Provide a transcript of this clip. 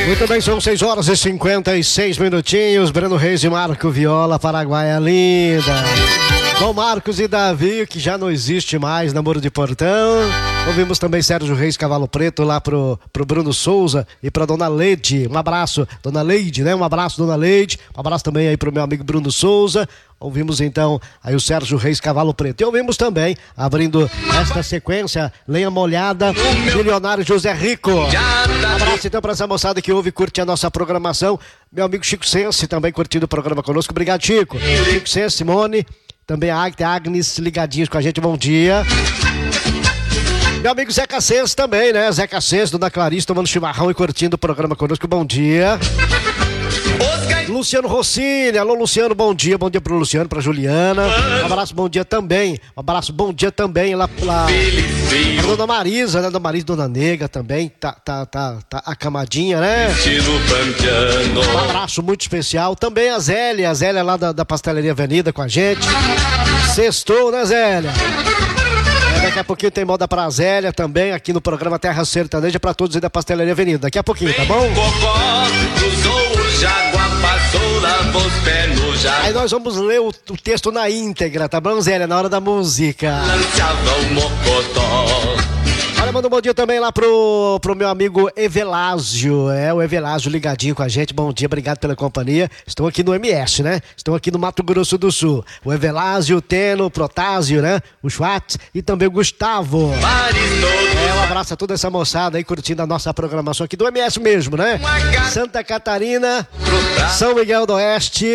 Muito bem, são 6 horas e 56 minutinhos. Breno Reis e Marco Viola, Paraguaia linda. Dom Marcos e Davi, que já não existe mais, Namoro de Portão. Ouvimos também Sérgio Reis, Cavalo Preto, lá pro Bruno Souza e pra Dona Leide. Um abraço, Dona Leide, né? Um abraço, Dona Leide. Um abraço também aí pro meu amigo Bruno Souza. Ouvimos então aí o Sérgio Reis, Cavalo Preto. E ouvimos também, abrindo esta sequência, Lenha Molhada, Milionário José Rico. Um abraço então pra essa moçada que ouve e curte a nossa programação. Meu amigo Chico Sense também curtindo o programa conosco. Obrigado, Chico. Chico Sense, Simone, também a Agnes ligadinhos com a gente. Bom dia. Meu amigo Zeca Sense também, né? Zeca Sense, Dona Clarice, tomando chimarrão e curtindo o programa conosco. Bom dia. Luciano Rossini, alô Luciano, bom dia pro Luciano, pra Juliana, um abraço, bom dia também, bom dia também lá pra Dona Marisa, né, Dona Marisa, Dona Nega também, tá acamadinha, né? Um abraço muito especial, também a Zélia lá da Pastelaria Avenida com a gente, sextou, né, Zélia? Daqui a pouquinho tem moda pra Zélia também, aqui no programa Terra Sertaneja, pra todos aí da Pastelaria Avenida, daqui a pouquinho, tá bom? Aí nós vamos ler o texto na íntegra, tá bom, Zélia? Na hora da música. Olha, manda um bom dia também lá pro meu amigo Evelásio, o Evelásio ligadinho com a gente, bom dia, obrigado pela companhia. Estão aqui no MS, né? Estão aqui no Mato Grosso do Sul. O Evelásio, o Teno, o Protásio, né? O Schwartz e também o Gustavo. Um abraço a toda essa moçada aí curtindo a nossa programação aqui do MS mesmo, né? Santa Catarina, São Miguel do Oeste.